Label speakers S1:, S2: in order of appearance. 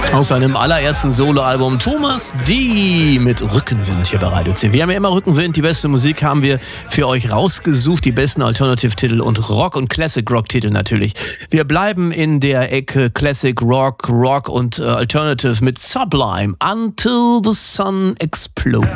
S1: Aus seinem allerersten Soloalbum Thomas D. mit Rückenwind hier bei Radio C. Wir haben ja immer Rückenwind, die beste Musik haben wir für euch rausgesucht, die besten Alternative-Titel und Rock- und Classic-Rock-Titel natürlich. Wir bleiben in der Ecke Classic Rock, Rock und Alternative mit Sublime, Until the Sun Explodes.